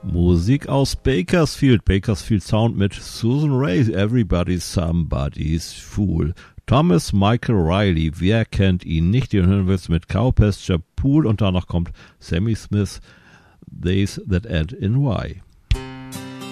Musik aus Bakersfield, Bakersfield Sound mit Susan Raye, Everybody's Somebody's Fool. Thomas Michael Riley, wer kennt ihn nicht? Den hören wir jetzt mit Cowpasture Pool und danach kommt Sammy Smith, Days That End in Y.